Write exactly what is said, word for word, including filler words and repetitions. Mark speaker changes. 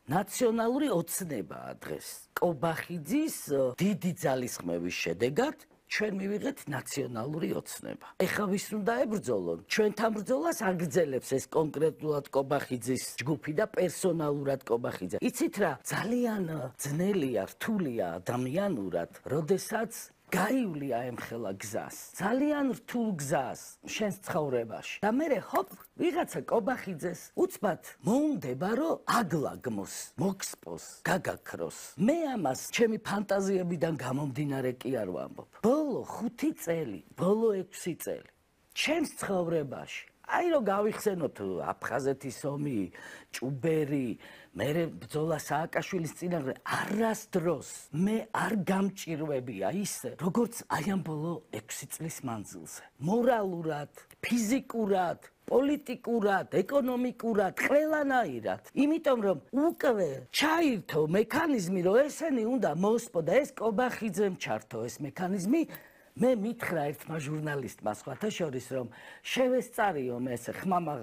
Speaker 1: ნაციონალური ოცნებაა დღეს. კობახიძის დიდი ძალისხმევის შედეგად ჩვენ მივიღეთ ნაციონალური ოცნება. ეხლა ვის უნდა ებრძოლონ? ჩვენთან ბრძოლას აგრძელებს ეს კონკრეტულად კობახიძის ჯგუფი და პერსონალურად კობახიძე. იცით რა, ძალიან ძნელია, რთულია ადამიანურად, როდესაც გაივლია ემხელა გზას, ძალიან რთულ გზას შენს ცხოვრებაში. და მერე ჰოპ, ვიღაცა კობახიძეს უცბად მოუნდება, რომ აგლაგმოს, მოქსპოს, გაგაქროს. მე ამას ჩემი ფანტაზიებიდან გამომდინარე კი არ ვამბობ. ბოლო ხუთი წელი, ბოლო ექვსი წელი ჩემს ცხოვრებაში აი რომ გავიხსენოთ აფხაზეთის ომი, ჭუბერი, მერე ბრძოლა სააკაშვილის წინააღმდეგ, არასდროს მე არ გამჭირვებია ისე, როგორც აი ამ ბოლო ექვსი წლის მანძილზე. მორალურად, ფიზიკურად, პოლიტიკურად, ეკონომიკურად, ყველანაირად. იმიტომ რომ უკვე ჩაირთო მექანიზმი, რომ ესენი უნდა მოსპო და ეს კობახიძემ ჩართო ეს მექანიზმი. მე მითხრა ერთმა ჟურნალისტმა სხვათა შორის, რომ შევესწარიო მე ესე ხმამაღ